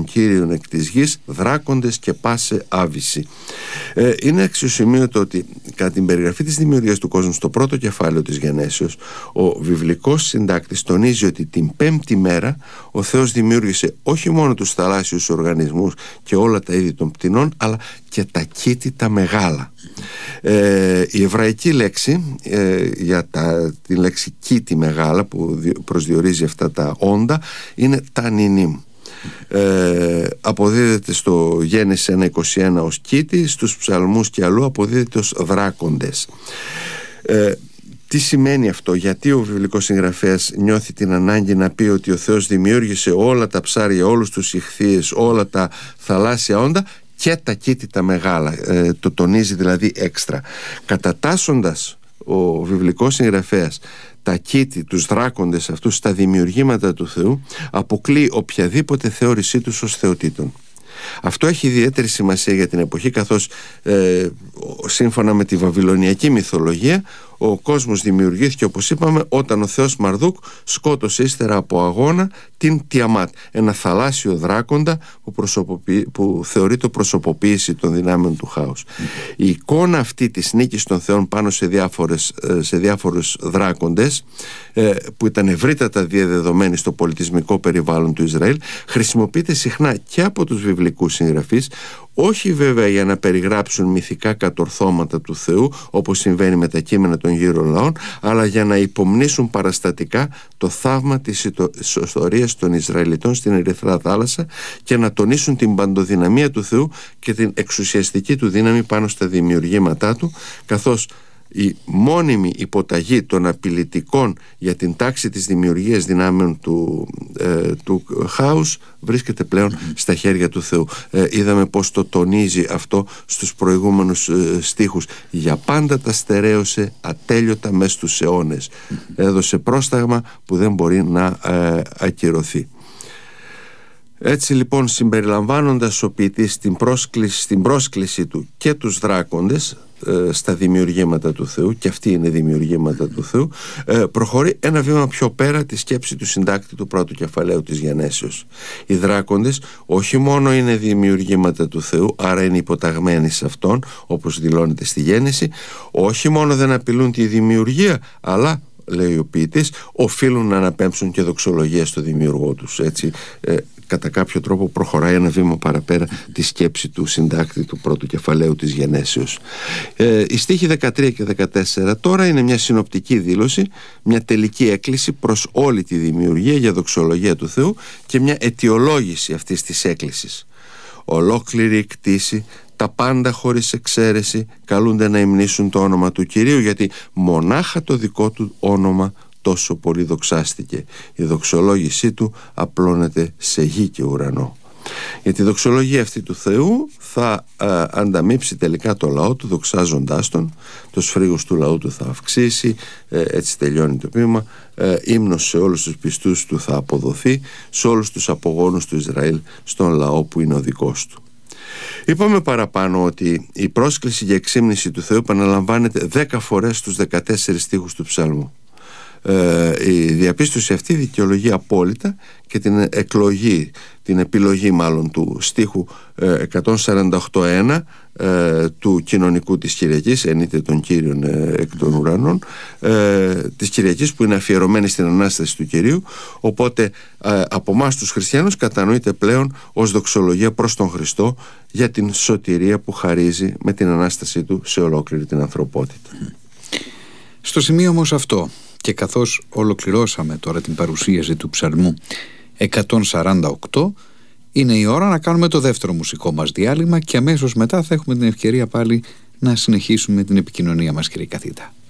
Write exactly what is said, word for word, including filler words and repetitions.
των Κύριων εκ της γης, δράκοντες και πάσε άβυση. Ε, είναι αξιοσημείωτο ότι κατά την περιγραφή της δημιουργίας του κόσμου στο πρώτο κεφάλαιο της Γενέσεως, ο βιβλικός συντάκτης τονίζει ότι την πέμπτη μέρα ο Θεός δημιούργησε όχι μόνο τους θαλάσσιους οργανισμούς και όλα τα είδη των πτηνών, αλλά και τα κήτη τα μεγάλα. Ε, η εβραϊκή λέξη ε, για τα, τη λέξη κήτη μεγάλα που προσδιορίζει αυτά τα όντα είναι τα νινίμ. Ε, αποδίδεται στο Γένεσης ένα είκοσι ένα ως κήτη, στους ψαλμούς και αλλού αποδίδεται ως δράκοντες. ε, Τι σημαίνει αυτό? Γιατί ο βιβλικός συγγραφέας νιώθει την ανάγκη να πει ότι ο Θεός δημιούργησε όλα τα ψάρια, όλους τους ιχθύες, όλα τα θαλάσσια όντα και τα κήτη τα μεγάλα? ε, Το τονίζει δηλαδή έξτρα, κατατάσσοντας ο βιβλικός συγγραφέας τα κήτη, τους δράκοντες αυτούς στα δημιουργήματα του Θεού, αποκλείει οποιαδήποτε θεώρησή τους ως θεοτήτων. Αυτό έχει ιδιαίτερη σημασία για την εποχή, καθώς ε, σύμφωνα με τη βαβυλωνιακή μυθολογία ο κόσμος δημιουργήθηκε, όπως είπαμε, όταν ο θεός Μαρδούκ σκότωσε ύστερα από αγώνα την Τιαμάτ, ένα θαλάσσιο δράκοντα που, που θεωρεί το προσωποποίηση των δυνάμεων του χάους. Mm. Η εικόνα αυτή της νίκης των θεών πάνω σε, διάφορες, σε διάφορους δράκοντες, που ήταν ευρύτατα διαδεδομένη στο πολιτισμικό περιβάλλον του Ισραήλ, χρησιμοποιείται συχνά και από τους βιβλικούς συγγραφείς, όχι βέβαια για να περιγράψουν μυθικά κατορθώματα του Θεού, όπως συμβαίνει με τα κείμενα των γύρω λαών, αλλά για να υπομνήσουν παραστατικά το θαύμα της ιστορίας των Ισραηλιτών στην Ερυθρά θάλασσα και να τονίσουν την παντοδυναμία του Θεού και την εξουσιαστική του δύναμη πάνω στα δημιουργήματά του, καθώς η μόνιμη υποταγή των απειλητικών για την τάξη της δημιουργίας δυνάμεων του, ε, του χάους βρίσκεται πλέον mm-hmm. στα χέρια του Θεού. Ε, είδαμε πως το τονίζει αυτό στους προηγούμενους ε, στίχους. Για πάντα τα στερέωσε ατέλειωτα μες στους αιώνες. Mm-hmm. Έδωσε πρόσταγμα που δεν μπορεί να ε, ακυρωθεί. Έτσι λοιπόν, συμπεριλαμβάνοντας ο ποιητής στην πρόσκληση, στην πρόσκληση του και τους δράκοντες ε, στα δημιουργήματα του Θεού, και αυτοί είναι δημιουργήματα του Θεού, ε, προχωρεί ένα βήμα πιο πέρα τη σκέψη του συντάκτη του πρώτου κεφαλαίου της Γενέσεως. Οι δράκοντες όχι μόνο είναι δημιουργήματα του Θεού, άρα είναι υποταγμένοι σε Αυτόν, όπως δηλώνεται στη Γέννηση, όχι μόνο δεν απειλούν τη δημιουργία, αλλά, λέει ο ποιητής, οφείλουν να αναπέμψουν και δοξολογία στο δημιουργό τους. Έτσι, ε, κατά κάποιο τρόπο προχωράει ένα βήμα παραπέρα τη σκέψη του συντάκτη του πρώτου κεφαλαίου της Γενέσεως. Ε, οι στίχοι δεκατρία και δεκατέσσερα τώρα είναι μια συνοπτική δήλωση, μια τελική έκκληση προς όλη τη δημιουργία για δοξολογία του Θεού και μια αιτιολόγηση αυτής της έκκλησης. Ολόκληρη η κτήση, τα πάντα χωρίς εξαίρεση, καλούνται να υμνήσουν το όνομα του Κυρίου, γιατί μονάχα το δικό του όνομα τόσο πολύ δοξάστηκε. Η δοξολόγησή του απλώνεται σε γη και ουρανό. Για τη δοξολογία αυτή του Θεού θα α, ανταμείψει τελικά το λαό του, δοξάζοντάς τον. Το σφρίγος του λαού του θα αυξήσει, ε, έτσι τελειώνει το ποίημα. ε, ύμνος σε όλους τους πιστούς του θα αποδοθεί, σε όλους τους απογόνους του Ισραήλ, στον λαό που είναι ο δικός του. Είπαμε παραπάνω ότι η πρόσκληση για εξύμνηση του Θεού επαναλαμβάνεται δέκα φορές στους δεκατέσσερις στίχους του ψαλμού. Ε, η διαπίστωση αυτή δικαιολογεί απόλυτα και την εκλογή, την επιλογή μάλλον του στίχου ε, εκατόν σαράντα οκτώ ένα ε, του κοινωνικού της Κυριακής, ενείται των Κύριων ε, εκ των ουρανών, ε, της Κυριακής, που είναι αφιερωμένη στην Ανάσταση του Κυρίου. Οπότε ε, από εμάς τους χριστιανούς κατανοείται πλέον ως δοξολογία προς τον Χριστό για την σωτηρία που χαρίζει με την Ανάστασή του σε ολόκληρη την ανθρωπότητα. Στο σημείο όμως αυτό, και καθώς ολοκληρώσαμε τώρα την παρουσίαση του ψαλμού εκατόν σαράντα οκτώ, είναι η ώρα να κάνουμε το δεύτερο μουσικό μας διάλειμμα και αμέσως μετά θα έχουμε την ευκαιρία πάλι να συνεχίσουμε την επικοινωνία μας, κύριε καθηγητά.